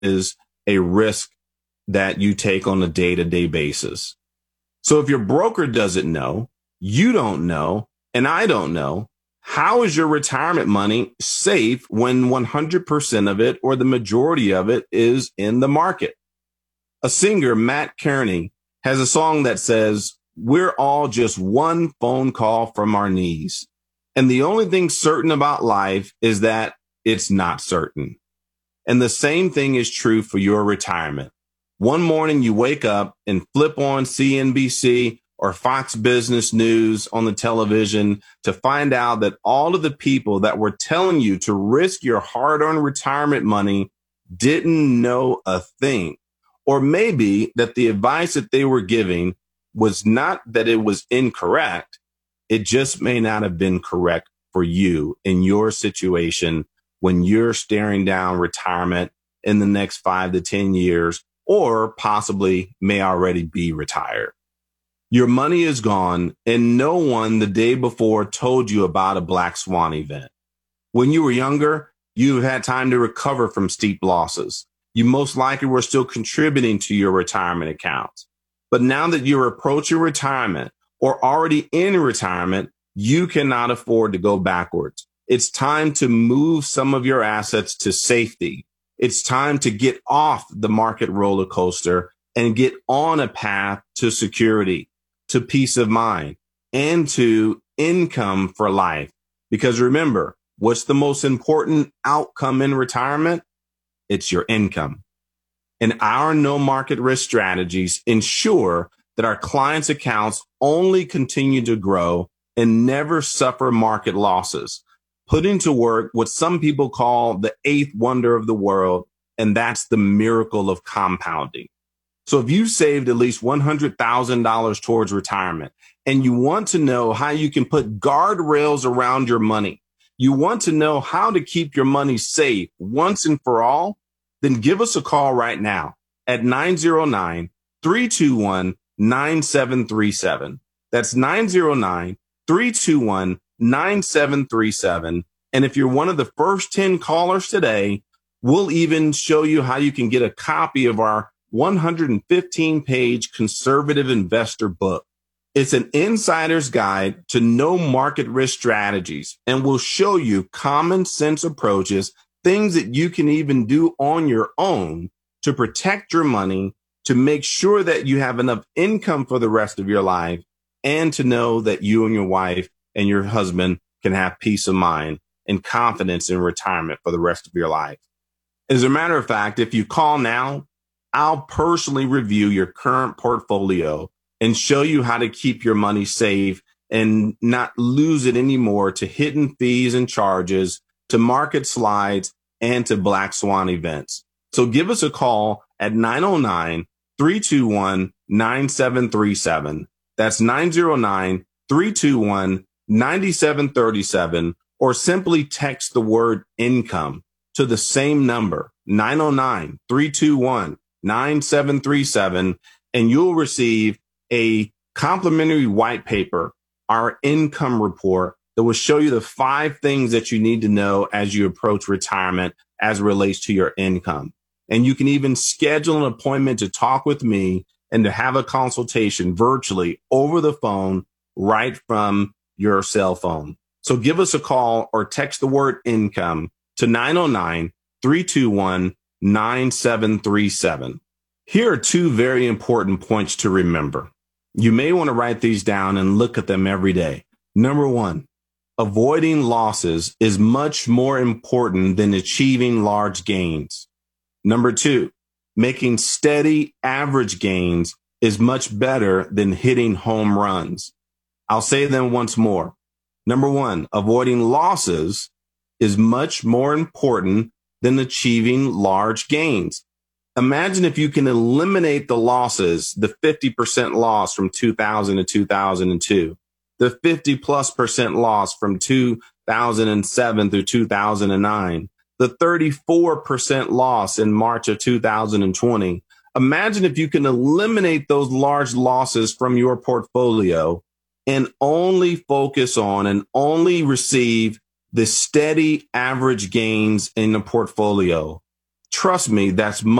is a risk that you take on a day-to-day basis. So if your broker doesn't know, you don't know, and I don't know, how is your retirement money safe when 100% of it or the majority of it is in the market? A singer, Matt Kearney, has a song that says, "We're all just one phone call from our knees. And the only thing certain about life is that it's not certain." And the same thing is true for your retirement. One morning you wake up and flip on CNBC or Fox Business News on the television to find out that all of the people that were telling you to risk your hard-earned retirement money didn't know a thing. Or maybe that the advice that they were giving was not that it was incorrect. It just may not have been correct for you in your situation when you're staring down retirement in the next 5 to 10 years, or possibly may already be retired. Your money is gone, and no one the day before told you about a black swan event. When you were younger, you had time to recover from steep losses. You most likely were still contributing to your retirement accounts. But now that you're approaching retirement or already in retirement, you cannot afford to go backwards. It's time to move some of your assets to safety. It's time to get off the market roller coaster and get on a path to security, to peace of mind, and to income for life. Because remember, what's the most important outcome in retirement? It's your income. And our no market risk strategies ensure that our clients' accounts only continue to grow and never suffer market losses, putting to work what some people call the eighth wonder of the world, and that's the miracle of compounding. So if you saved at least $100,000 towards retirement and you want to know how you can put guardrails around your money, you want to know how to keep your money safe once and for all, then give us a call right now at 909-321-9737. That's 909-321-9737. And if you're one of the first 10 callers today, we'll even show you how you can get a copy of our 115-page conservative investor book. It's an insider's guide to no market risk strategies, and we'll show you common sense approaches, things that you can even do on your own to protect your money, to make sure that you have enough income for the rest of your life, and to know that you and your wife and your husband can have peace of mind and confidence in retirement for the rest of your life. As a matter of fact, if you call now, I'll personally review your current portfolio and show you how to keep your money safe and not lose it anymore to hidden fees and charges, to market slides, and to black swan events. So give us a call at 909-321-9737. That's 909-321-9737, or simply text the word income to the same number, 909-321-9737, and you'll receive a complimentary white paper, our income report, that will show you the 5 things that you need to know as you approach retirement as it relates to your income. And you can even schedule an appointment to talk with me and to have a consultation virtually over the phone right from your cell phone. So give us a call or text the word income to 909-321-9737. Here are 2 very important points to remember. You may want to write these down and look at them every day. Number 1, avoiding losses is much more important than achieving large gains. Number 2, making steady average gains is much better than hitting home runs. I'll say them once more. Number 1, avoiding losses is much more important than achieving large gains. Imagine if you can eliminate the losses, the 50% loss from 2000 to 2002, the 50+% loss from 2007 through 2009, the 34% loss in March of 2020. Imagine if you can eliminate those large losses from your portfolio and only focus on and only receive the steady average gains in the portfolio. Trust me, that's